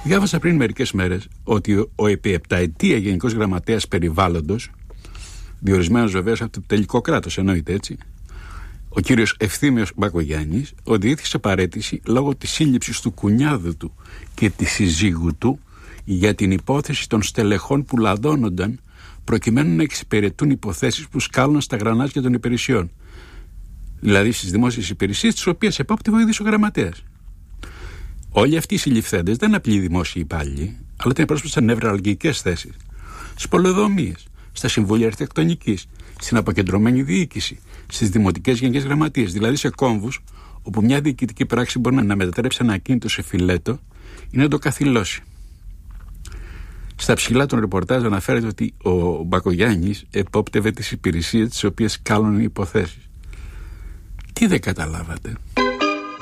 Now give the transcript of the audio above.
Διάβασα πριν μερικές μέρες ότι ο επί επταετία Γενικός Γραμματέας Περιβάλλοντος, διορισμένος βεβαίως από το τελικό κράτος, εννοείται έτσι, ο κύριος Ευθύμιος Μπακογιάννης, οδηγήθηκε σε παραίτηση λόγω της σύλληψης του κουνιάδου του και της συζύγου του για την υπόθεση των στελεχών που λαδώνονταν προκειμένου να εξυπηρετούν υποθέσεις που σκάλουν στα γρανάζια των υπηρεσιών. Δηλαδή στις δημόσιες υπηρεσίες, τις οποίες επόπτευε ο ίδιος ο γραμματέας. Όλοι αυτοί οι συλληφθέντες δεν είναι απλοί δημόσιοι υπάλληλοι, αλλά ήταν πρόσωποι σε νευραλγικές θέσεις. Στις πολεοδομίες, στα συμβούλια αρχιτεκτονικής, στην αποκεντρωμένη διοίκηση, στις δημοτικές γενικές γραμματείες, δηλαδή σε κόμβους όπου μια διοικητική πράξη μπορεί να μετατρέψει ένα ακίνητο σε φιλέτο ή να το καθυλώσει. Στα ψηλά των ρεπορτάζ αναφέρεται ότι ο Μπακογιάννης επόπτευε τις υπηρεσίες τις οποίες κάλουν οι υποθέσεις. Τι δεν καταλάβατε?